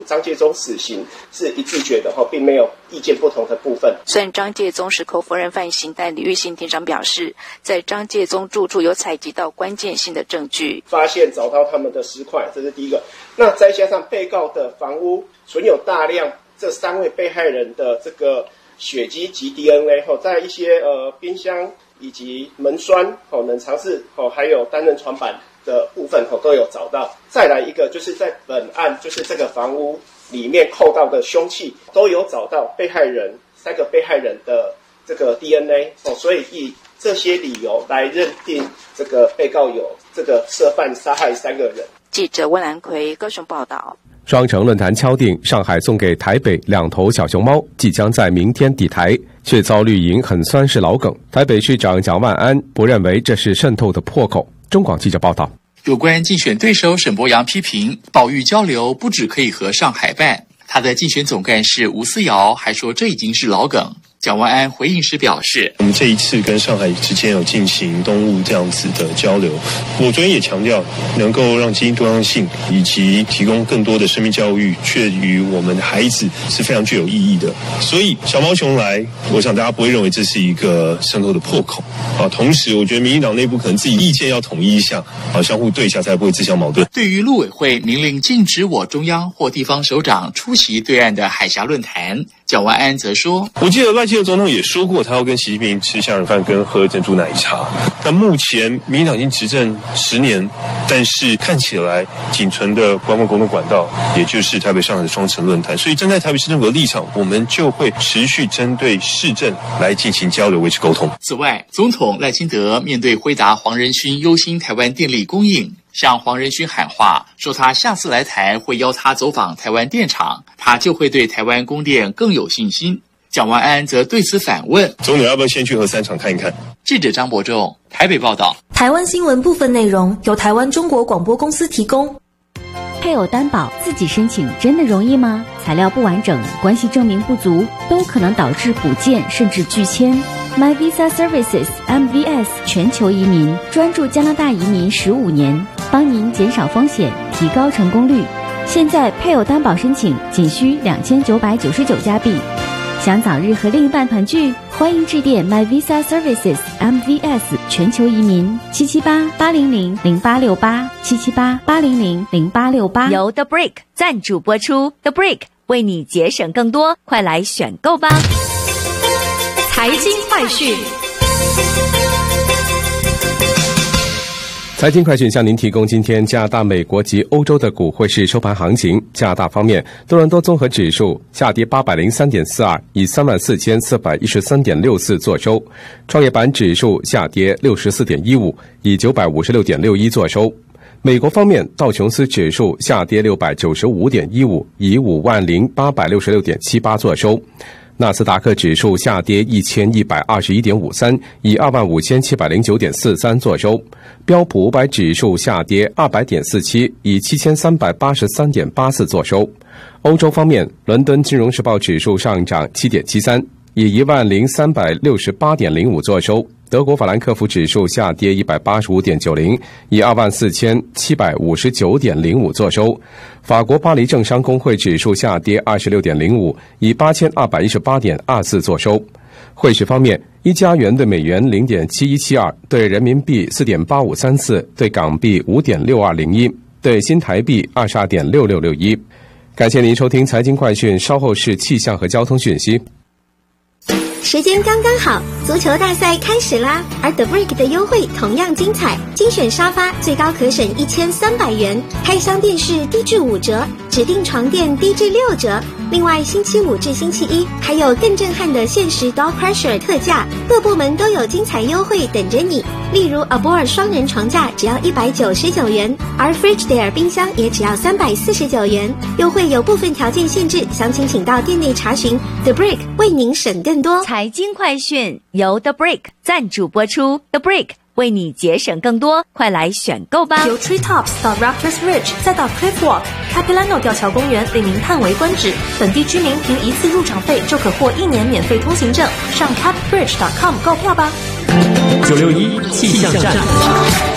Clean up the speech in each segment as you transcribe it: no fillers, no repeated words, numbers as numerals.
张介宗死刑是一致决的，并没有意见不同的部分。 虽然张介宗矢口否认犯行，但李玉信庭长表示，在张介宗住处有采集到关键性的证据， 发现找到他们的尸块，这是第一个。那再加上被告的房屋存有大量这3位被害人的这个血迹及 DNA， 在一些冰箱以及门栓、冷藏室还有单人床板的部分都有找到。再来一个就是在本案，就是这个房屋里面扣到的凶器都有找到3个被害人的这个 DNA，所以以这些理由来认定这个被告有这个涉犯杀害3个人。 记者温兰奎高雄报道。 双城论坛敲定上海送给台北2头小熊猫即将在明天抵台，却遭绿营很酸是老梗。台北市长蒋万安不认为这是渗透的破口。中广记者报道。 有关竞选对手沈伯洋批评保育交流不只可以和上海办，他的竞选总干事吴思瑶还说这已经是老梗。蒋万安回应时表示， 我们这一次跟上海之间有进行动物这样子的交流，我昨天也强调能够让基因多样性以及提供更多的生命教育确于我们的孩子是非常具有意义的。所以小毛熊来，我想大家不会认为这是一个渗透的破口啊。同时我觉得民进党内部可能自己意见要统一一下啊，相互对一下才不会自相矛盾。 对于陆委会明令禁止我中央或地方首长出席对岸的海峡论坛，蒋万安则说， 我记得赖清德总统也说过他要跟习近平吃虾仁饭跟喝珍珠奶茶。但目前民进党已经执政10年，但是看起来仅存的官方沟通管道也就是台北上海的双城论坛，所以站在台北市政府的立场，我们就会持续针对市政来进行交流维持沟通。 此外，总统赖清德面对辉达黄仁勋忧心台湾电力供应，向黄仁勋喊话，说他下次来台会邀他走访台湾电厂，他就会对台湾供电更有信心。蒋万安则对此反问， 总统要不要先去核3厂看一看？ 记者张伯仲台北报道。 台湾新闻部分内容由台湾中国广播公司提供。 配偶担保自己申请真的容易吗？材料不完整，关系证明不足，都可能导致补件甚至拒签。My Visa Services MVS 全球移民专注加拿大移民15年，帮您减少风险，提高成功率。现在配偶担保申请仅需2999加币。想早日和另一半团聚，欢迎致电 My Visa Services MVS 全球移民778-800-0868 778-800-0868，由 The Brick 赞助播出。The Brick 为你节省更多，快来选购吧！ 财经快讯。 财经快讯向您提供今天加拿大、美国及欧洲的股汇市收盘行情。加拿大方面，多伦多综合指数下跌 803.42， 以 34,413.64 作收；创业板指数下跌 64.15， 以 956.61 作收。美国方面，道琼斯指数下跌 695.15， 以 50,866.78 作收。纳斯达克指数下跌 1121.53， 以 25,709.43 作收。标普500指数下跌 200.47， 以 7,383.84 作收。欧洲方面，伦敦金融时报指数上涨 7.73， 以 10,368.05 作收。德国法兰克福指数下跌 185.90， 以 24,759.05 作收。法国巴黎政商工会指数下跌 26.05， 以 8,218.24 作收。汇市方面，一加元对美元 0.7172， 对人民币 4.8534， 对港币 5.6201， 对新台币 22.6661。感谢您收听财经快讯，稍后是气象和交通讯息。 时间刚刚好，足球大赛开始啦！而 The Brick 的优惠同样精彩，精选沙发最高可省1300元，开箱电视低至5折，指定床垫低至6折。另外，星期5至星期1还有更震撼的限时 Dog Pressure 特价，各部门都有精彩优惠等着你。例如 Abor 双人床架只要199元，而 Frigidaire 冰箱也只要349元。优惠有部分条件限制，详情请到店内查询。The Brick 为您省更多。 财经快讯由 The Brick 赞助播出。The Brick 为你节省更多，快来选购吧！ 由 Treetops 到 Raptors Ridge， 再到 Cliffwalk、Capilano 吊桥公园令您叹为观止。本地居民凭1次入场费就可获1年免费通行证，上 capbridge.com 购票吧。 961气象站。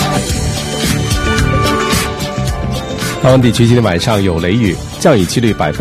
台湾地区今天晚上有雷雨，降雨几率